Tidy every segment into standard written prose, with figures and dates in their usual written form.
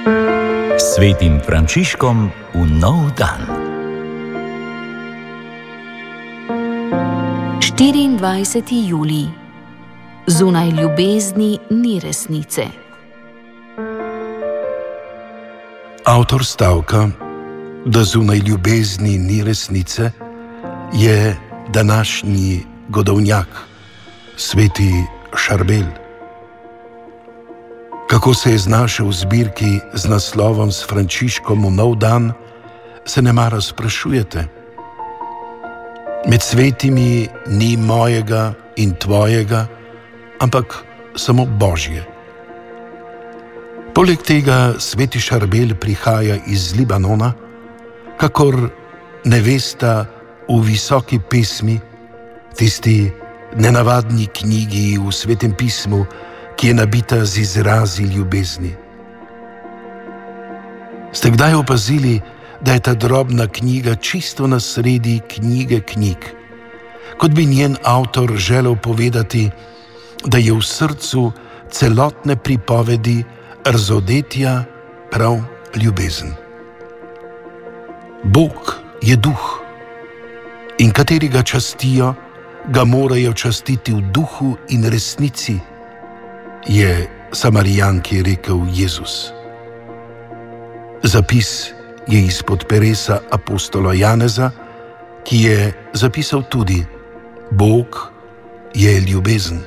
Svetim Frančiškom v nov dan. 24. julij. Zunaj ljubezni ni resnice. Avtor stavka, da zunaj ljubezni ni resnice, je današnji godovnjak, sveti Šarbel. Kako se je znašel v zbirki z naslovom S Frančiškom v nov dan, se nemara sprašujete. Med svetimi ni mojega in tvojega, ampak samo Božje. Poleg tega sveti Šarbel prihaja iz Libanona, kakor nevesta v visoki pesmi, tisti nenavadni knjigi v Svetem pismu, ki je nabita z izrazi ljubezni. Ste kdaj opazili, da je ta drobna knjiga čisto na sredi knjige knjig, kot bi njen avtor želel povedati, da je v srcu celotne pripovedi razodetja prav ljubezen. Bog je duh in kateri ga častijo, ga morajo častiti v duhu in resnici, je Samarijanki rekel Jezus. Zapis je izpod peresa apostola Janeza, ki je zapisal tudi: Bog je ljubezen.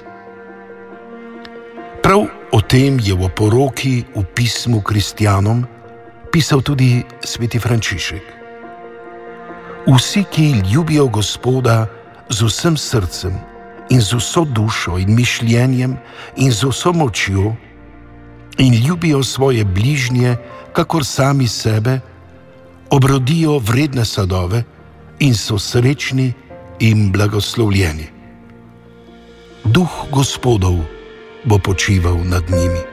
Prav o tem je v oporoki v pismu kristjanom pisal tudi sveti Frančišek. Vsi, ki ljubijo Gospoda z vsem srcem in z vso dušo in mišljenjem in z vso močjo in ljubijo svoje bližnje, kakor sami sebe, obrodijo vredne sadove in so srečni in blagoslovljeni. Duh Gospodov bo počival nad njimi.